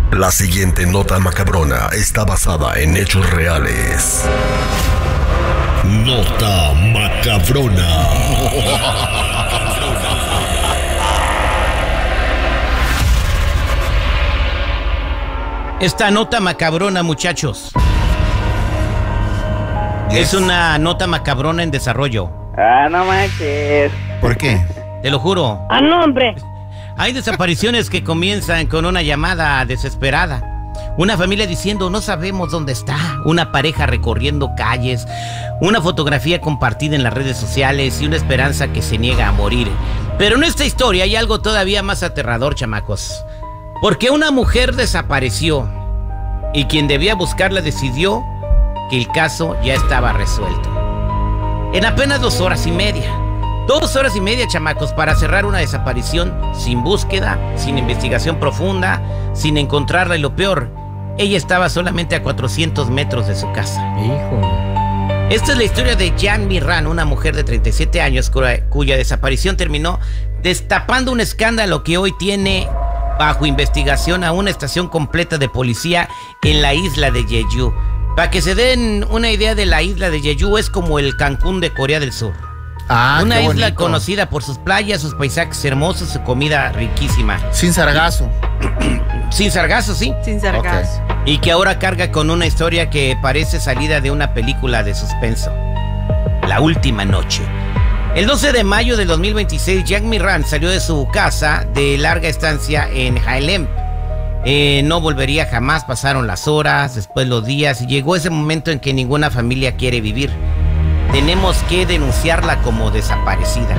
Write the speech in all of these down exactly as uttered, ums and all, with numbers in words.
La siguiente nota macabrona está basada en hechos reales. Nota macabrona. Esta nota macabrona, muchachos, yes. Es una nota macabrona en desarrollo. Ah, no manches. ¿Por qué? Te lo juro. Ah, no, hombre. Hay desapariciones que comienzan con una llamada desesperada. Una familia diciendo no sabemos dónde está. Una pareja recorriendo calles. Una fotografía compartida en las redes sociales y una esperanza que se niega a morir. Pero en esta historia hay algo todavía más aterrador, chamacos. Porque una mujer desapareció y quien debía buscarla decidió que el caso ya estaba resuelto. En apenas dos horas y media. Dos horas y media, chamacos, para cerrar una desaparición sin búsqueda, sin investigación profunda, sin encontrarla y lo peor, ella estaba solamente a cuatrocientos metros de su casa. Hijo. Esta es la historia de Jan Mirran, una mujer de treinta y siete años cuya, cuya desaparición terminó destapando un escándalo que hoy tiene bajo investigación a una estación completa de policía en la isla de Jeju. Para que se den una idea de la isla de Jeju, es como el Cancún de Corea del Sur. Ah, una isla bonito. Conocida por sus playas, sus paisajes hermosos, su comida riquísima. Sin sargazo. Sin sargazo, sí. Sin sargazo. Okay. Y que ahora carga con una historia que parece salida de una película de suspenso. La última noche. El doce de mayo del dos mil veintiséis, Jan Mirran salió de su casa de larga estancia en Hailem. Eh, no volvería jamás, pasaron las horas, después los días, y llegó ese momento en que ninguna familia quiere vivir. Tenemos que denunciarla como desaparecida.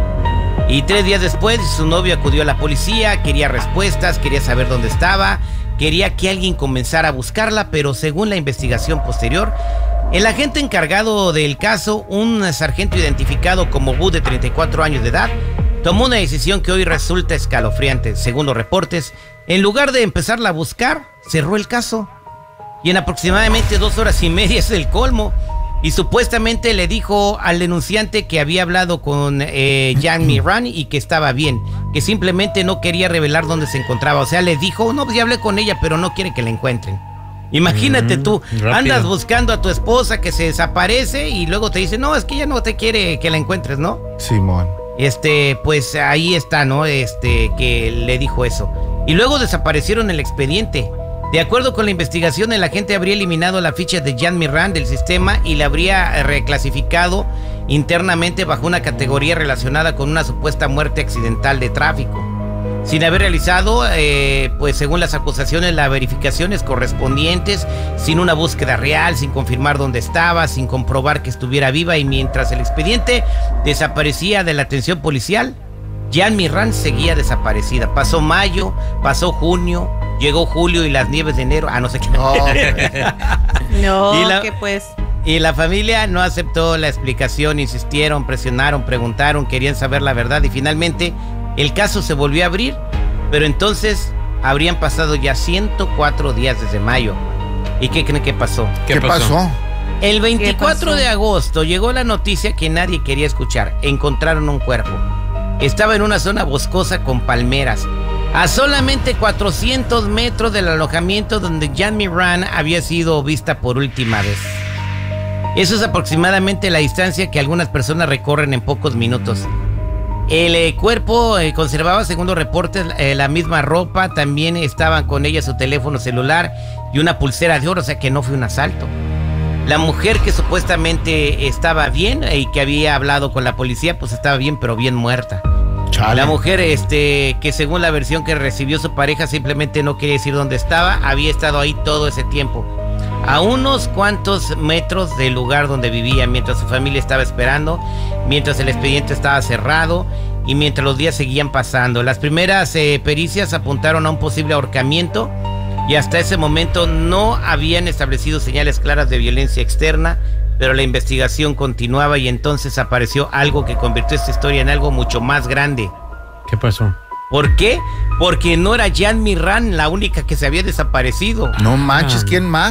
Y tres días después, su novio acudió a la policía, quería respuestas, quería saber dónde estaba, quería que alguien comenzara a buscarla, pero según la investigación posterior, el agente encargado del caso, un sargento identificado como Bu de treinta y cuatro años de edad, tomó una decisión que hoy resulta escalofriante. Según los reportes, en lugar de empezarla a buscar, cerró el caso. Y en aproximadamente dos horas y media es el colmo. Y supuestamente le dijo al denunciante que había hablado con eh, Jan Mirran y que estaba bien, que simplemente no quería revelar dónde se encontraba. O sea, le dijo, no, pues ya hablé con ella, pero no quiere que la encuentren. Imagínate mm, tú, rápido. Andas buscando a tu esposa que se desaparece y luego te dice, no, es que ella no te quiere que la encuentres, ¿no? Simón. Este, pues ahí está, ¿no? Este, que le dijo eso. Y luego desaparecieron el expediente. De acuerdo con la investigación, el agente habría eliminado la ficha de Jan Mirran del sistema y la habría reclasificado internamente bajo una categoría relacionada con una supuesta muerte accidental de tráfico. Sin haber realizado, eh, pues según las acusaciones, las verificaciones correspondientes, sin una búsqueda real, sin confirmar dónde estaba, sin comprobar que estuviera viva, y mientras el expediente desaparecía de la atención policial, Jan Mirran seguía desaparecida. Pasó mayo, pasó junio, llegó julio y las nieves de enero. Ah, no sé qué. Oh. No, y la, que pues. Y la familia no aceptó la explicación, insistieron, presionaron, preguntaron, querían saber la verdad y finalmente el caso se volvió a abrir, pero entonces habrían pasado ya ciento cuatro días desde mayo. ¿Y qué creen que pasó? ¿Qué, ¿Qué pasó? pasó? El veinticuatro de agosto llegó la noticia que nadie quería escuchar. Encontraron un cuerpo. Estaba en una zona boscosa con palmeras, a solamente cuatrocientos metros del alojamiento donde Jan Mirran había sido vista por última vez. Eso es aproximadamente la distancia que algunas personas recorren en pocos minutos. El eh, cuerpo eh, conservaba, según los reportes, eh, la misma ropa. También estaban con ella su teléfono celular y una pulsera de oro, o sea que no fue un asalto. La mujer que supuestamente estaba bien y que había hablado con la policía, pues estaba bien, pero bien muerta. Chale. La mujer, este, que según la versión que recibió su pareja, simplemente no quería decir dónde estaba, había estado ahí todo ese tiempo, a unos cuantos metros del lugar donde vivía, mientras su familia estaba esperando, mientras el expediente estaba cerrado y mientras los días seguían pasando. Las primeras eh, pericias apuntaron a un posible ahorcamiento y hasta ese momento no habían establecido señales claras de violencia externa, pero la investigación continuaba y entonces apareció algo que convirtió esta historia en algo mucho más grande. ¿Qué pasó? ¿Por qué? Porque no era Jan Mirran la única que se había desaparecido. No manches, ¿quién más?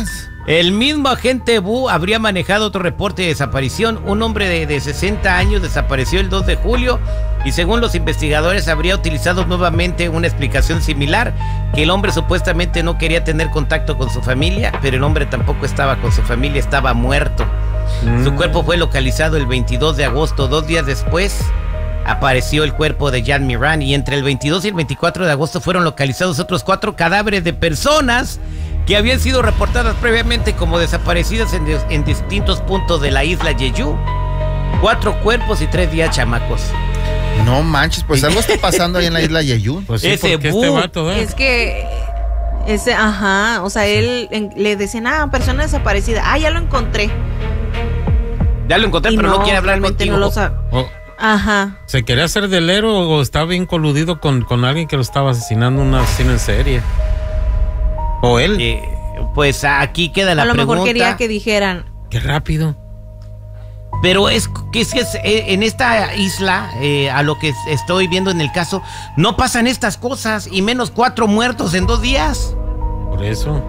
El mismo agente Wu habría manejado otro reporte de desaparición. Un hombre de, de sesenta años desapareció el dos de julio y según los investigadores habría utilizado nuevamente una explicación similar, que el hombre supuestamente no quería tener contacto con su familia, pero el hombre tampoco estaba con su familia, estaba muerto. Mm. Su cuerpo fue localizado el veintidós de agosto, dos días después apareció el cuerpo de Jan Miran y entre el veintidós y el veinticuatro de agosto fueron localizados otros cuatro cadáveres de personas que habían sido reportadas previamente como desaparecidas en, en distintos puntos de la isla Jeju. Cuatro cuerpos y tres días chamacos. No manches, pues algo está pasando ahí en la isla Jeju. Pues sí, ese porque bu- este vato, ¿eh? Es que ese, ajá, o sea, él en- le decían, ah, persona desaparecida. Ah, ya lo encontré. Ya lo encontré, Y pero no, no, quiere hablar realmente contigo. no lo sabe. O- Ajá. ¿Se quería hacer del héroe o estaba bien coludido con, con alguien que lo estaba asesinando, un asesino en serie? ¿O él? Eh, pues aquí queda la A lo pregunta. mejor quería que dijeran. Qué rápido. Pero es que es, que es eh, en esta isla, eh, a lo que estoy viendo en el caso, no pasan estas cosas y menos cuatro muertos en dos días. Por eso.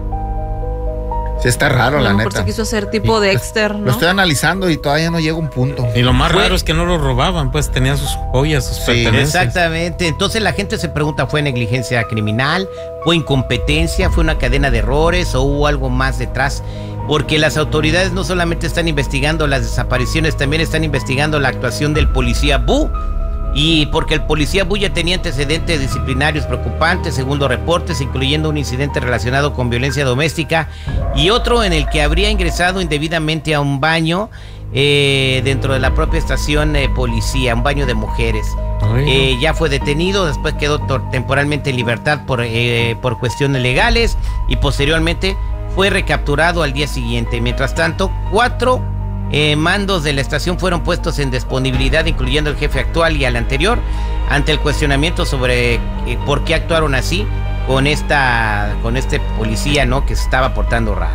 Sí está raro, A la lo mejor neta. se quiso hacer tipo Dexter, Lo ¿no? estoy analizando y todavía no llega a un punto. Y lo más Fue- raro es que no lo robaban, pues tenían sus joyas, sus Sí, pertenencias. Exactamente. Entonces la gente se pregunta, ¿fue negligencia criminal? ¿Fue incompetencia? ¿Fue una cadena de errores? ¿O hubo algo más detrás? Porque las autoridades no solamente están investigando las desapariciones, también están investigando la actuación del policía Bu. Y porque el policía Bu ya tenía antecedentes disciplinarios preocupantes, según los reportes, incluyendo un incidente relacionado con violencia doméstica y otro en el que habría ingresado indebidamente a un baño eh, dentro de la propia estación eh, policía, un baño de mujeres. Ay, Eh, ya fue detenido, después quedó tor- temporalmente en libertad por, eh, por cuestiones legales y posteriormente fue recapturado al día siguiente. Mientras tanto, cuatro eh, mandos de la estación fueron puestos en disponibilidad, incluyendo el jefe actual y al anterior, ante el cuestionamiento sobre eh, por qué actuaron así con esta con este policía, ¿no? Que se estaba portando raro.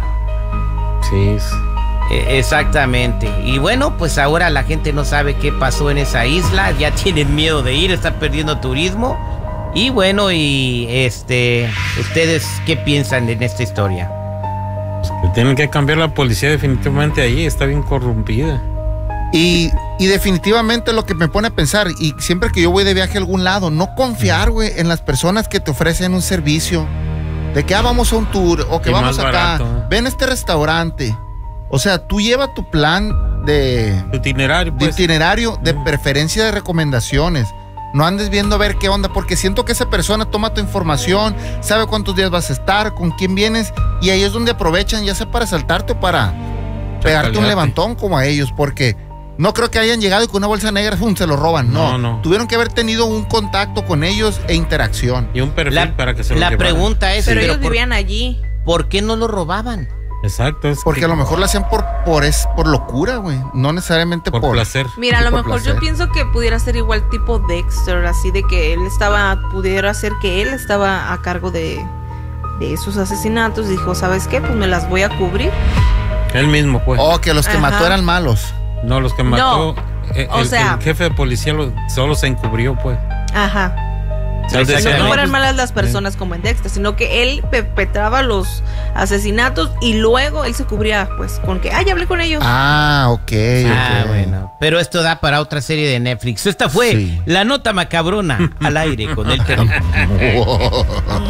sí. es- Eh, exactamente. Y bueno, pues ahora la gente no sabe qué pasó en esa isla, ya tienen miedo de ir, están perdiendo turismo. Y bueno, y este, ¿ustedes qué piensan en esta historia? Que tienen que cambiar la policía definitivamente ahí, está bien corrompida. Y, y definitivamente lo que me pone a pensar, y siempre que yo voy de viaje a algún lado, no confiar, güey, en las personas que te ofrecen un servicio. De que ah, vamos a un tour, o que Y vamos más acá, barato. ven a este restaurante. O sea, tú lleva tu plan de, Tu itinerario, de pues. itinerario, de Mm. preferencia de recomendaciones. No andes viendo a ver qué onda, porque siento que esa persona toma tu información, sabe cuántos días vas a estar, con quién vienes, y ahí es donde aprovechan, ya sea para saltarte o para pegarte un Chacalearte. levantón como a ellos, porque no creo que hayan llegado y con una bolsa negra ¡fum!, se lo roban. No, No, no. Tuvieron que haber tenido un contacto con ellos e interacción. Y un perfil La, para que se lo la llevaran. pregunta es, Pero ¿pero ellos por, vivían allí. por qué no lo robaban? Exacto. Es Porque que- a lo mejor lo hacían por, por, es, por locura, güey. No necesariamente por por, placer. Mira, a Sí, lo por mejor placer. yo pienso que pudiera ser igual tipo Dexter, así de que él estaba, pudiera ser que él estaba a cargo de, de esos asesinatos. Dijo, ¿sabes qué? Pues me las voy a cubrir. Él mismo, pues. Oh, que los que Ajá. mató eran malos. No, los que mató. eh, o el, sea- el jefe de policía lo- solo se encubrió, pues. Ajá. O sea, él decía, No que no, fueran pues, malas las personas como en Dexter, sino que él perpetraba los asesinatos y luego él se cubría, pues, con que, ah, ya hablé con ellos. Ah, ok. Ah, ok. bueno. Pero esto da para otra serie de Netflix. Esta fue Sí. La Nota Macabrona al aire con el